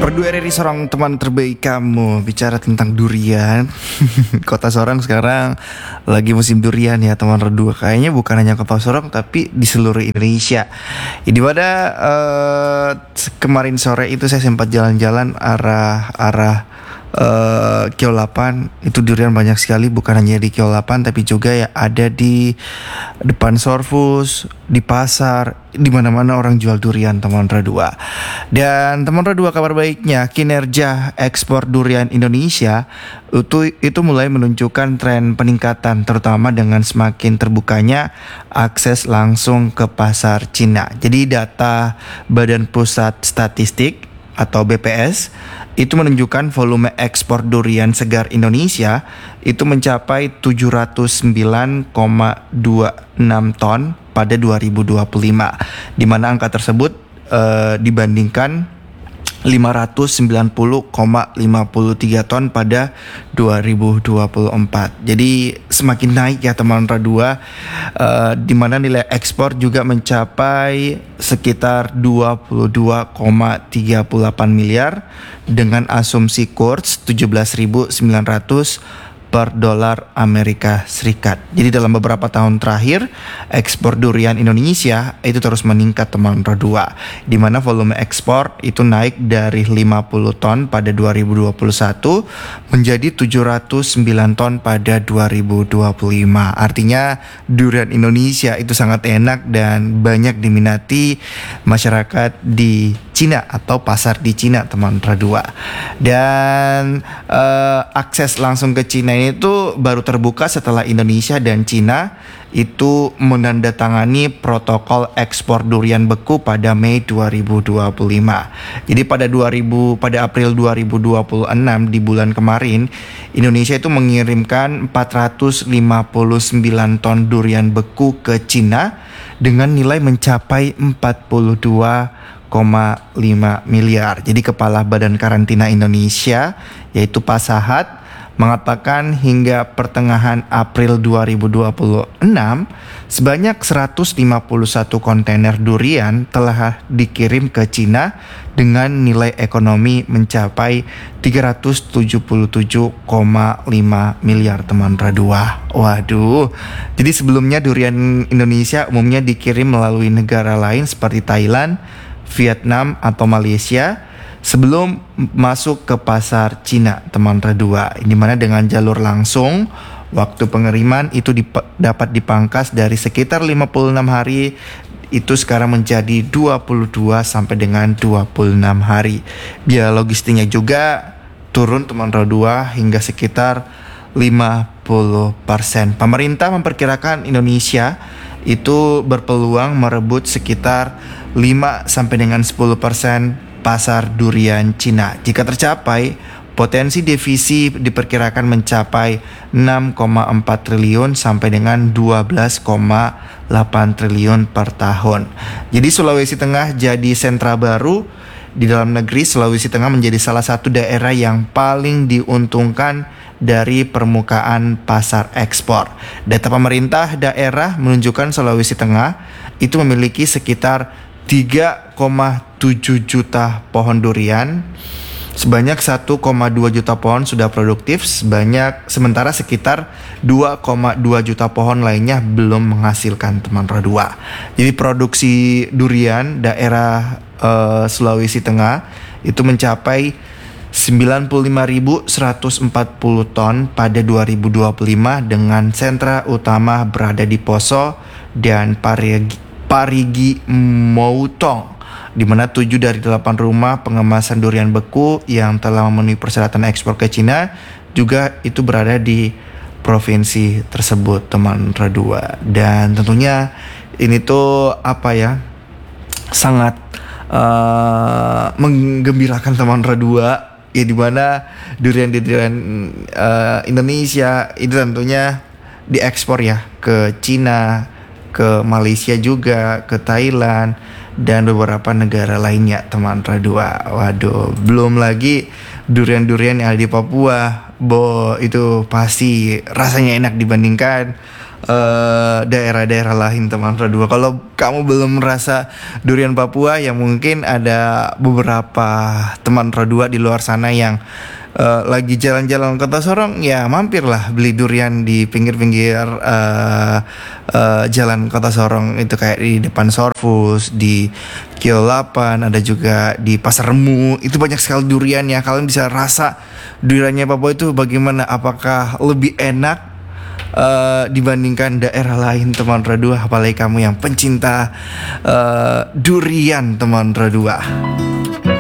Perdu RRI seorang teman terbaik kamu. Bicara tentang durian. Kota Sorong sekarang lagi musim durian ya teman Redu. Kayaknya bukan hanya Kota Sorong tapi di seluruh Indonesia. Di mana kemarin sore itu saya sempat jalan-jalan arah Kio 8. Itu durian banyak sekali, bukan hanya di Kio 8 tapi juga ya ada di depan Sorfus, di pasar, di mana-mana orang jual durian teman Radua. Dan teman Radua, kabar baiknya kinerja ekspor durian Indonesia itu mulai menunjukkan tren peningkatan, terutama dengan semakin terbukanya akses langsung ke pasar Cina. Jadi data Badan Pusat Statistik atau BPS itu menunjukkan volume ekspor durian segar Indonesia itu mencapai 709,26 ton pada 2025, di mana angka tersebut dibandingkan 590,53 ton pada 2024. Jadi semakin naik ya teman Radua, di mana nilai ekspor juga mencapai sekitar 22,38 miliar dengan asumsi kurs 17.900 per dolar Amerika Serikat. Jadi dalam beberapa tahun terakhir ekspor durian Indonesia itu terus meningkat teman Radua, di mana volume ekspor itu naik dari 50 ton pada 2021 menjadi 709 ton pada 2025. Artinya durian Indonesia itu sangat enak dan banyak diminati masyarakat di Cina atau pasar di Cina teman Radua. Dan akses langsung ke Cina itu baru terbuka setelah Indonesia dan Cina itu menandatangani protokol ekspor durian beku pada Mei 2025. Jadi pada April 2026 di bulan kemarin Indonesia itu mengirimkan 459 ton durian beku ke Cina dengan nilai mencapai 42,5 miliar. Jadi Kepala Badan Karantina Indonesia yaitu Pak Sahat mengatakan hingga pertengahan April 2026 sebanyak 151 kontainer durian telah dikirim ke Cina dengan nilai ekonomi mencapai 377,5 miliar teman Radua. Waduh. Jadi sebelumnya durian Indonesia umumnya dikirim melalui negara lain seperti Thailand, Vietnam atau Malaysia sebelum masuk ke pasar Cina teman Radua, di mana dengan jalur langsung waktu pengiriman itu dapat dipangkas dari sekitar 56 hari itu sekarang menjadi 22 sampai dengan 26 hari. Biaya logistiknya juga turun teman Radua hingga sekitar 50%. Pemerintah memperkirakan Indonesia itu berpeluang merebut sekitar 5 sampai dengan 10% pasar durian Cina. Jika tercapai, potensi devisi diperkirakan mencapai 6,4 triliun sampai dengan 12,8 triliun per tahun. Jadi Sulawesi Tengah jadi sentra baru di dalam negeri. Sulawesi Tengah menjadi salah satu daerah yang paling diuntungkan dari permukaan pasar ekspor. Data pemerintah daerah menunjukkan Sulawesi Tengah itu memiliki sekitar 3,7 juta pohon durian. Sebanyak 1,2 juta pohon sudah produktif, sementara sekitar 2,2 juta pohon lainnya belum menghasilkan teman Radua. Jadi produksi durian daerah Sulawesi Tengah itu mencapai 95.140 ton pada 2025 dengan sentra utama berada di Poso dan Parigi Motong, di mana 7 dari 8 rumah pengemasan durian beku yang telah memenuhi persyaratan ekspor ke Cina juga itu berada di provinsi tersebut teman Radua. Dan tentunya ini tuh sangat menggembirakan teman Radua ya, di mana durian Indonesia itu tentunya diekspor ya ke Cina, ke Malaysia juga, ke Thailand dan beberapa negara lainnya teman Radua. Waduh, belum lagi durian-durian yang ada di Papua. Itu pasti rasanya enak dibandingkan daerah-daerah lain teman Radua. Kalau kamu belum merasa durian Papua, ya mungkin ada beberapa teman Radua di luar sana yang lagi jalan-jalan Kota Sorong, ya mampirlah beli durian di pinggir-pinggir jalan Kota Sorong itu, kayak di depan Sorfus, di Kio 8, ada juga di Pasar Remu. Itu banyak sekali durian ya. Kalian bisa rasa duriannya Papua itu bagaimana, apakah lebih enak dibandingkan daerah lain teman Radua, apalagi kamu yang pencinta durian teman Radua.